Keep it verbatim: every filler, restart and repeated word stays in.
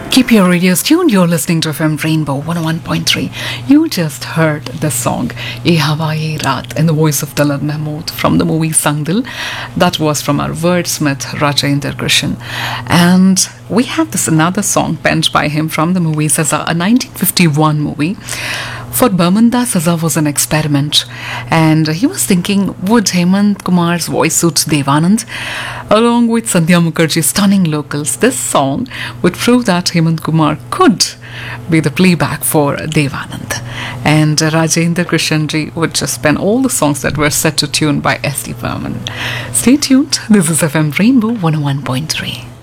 Keep your radios tuned. You're listening to F M Rainbow one oh one point three. You just heard the song Ye Hawa Ye Raat in the voice of Talat Mahmood from the movie Sangdil. That was from our wordsmith Rajendra Krishan. And we have this another song penned by him from the movie Saza, a nineteen fifty-one movie. For Barmanda, Saza was an experiment, and he was thinking, would Hemant Kumar's voice suit Devanand? Along with Sandhya Mukherjee's stunning locals, this song would prove that Hemant Kumar could be the playback for Devanand. And Rajendra Krishanji would just pen all the songs that were set to tune by S D Burman. Stay tuned. This is F M Rainbow one oh one point three.